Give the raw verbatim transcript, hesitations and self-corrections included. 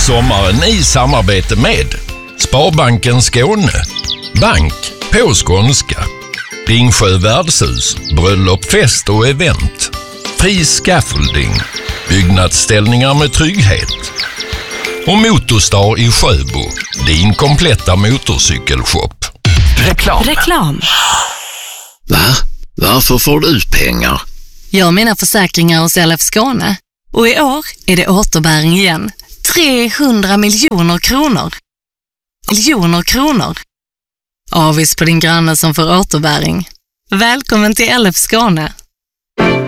sommaren i samarbete med Sparbanken Skåne, bank på skånska, Ringsjö värdshus, bröllop, fest och event, Fri Scaffolding, byggnadsställningar med trygghet och Motorstar i Sjöbo, din kompletta motorcykelshop. Reklam. Reklam. Va? Varför får du pengar? Jag har mina försäkringar hos L F Skåne. Och i år är det återbäring igen. trehundra miljoner kronor. Miljoner kronor. Avis på din granne som får återbäring. Välkommen till L F Skåne.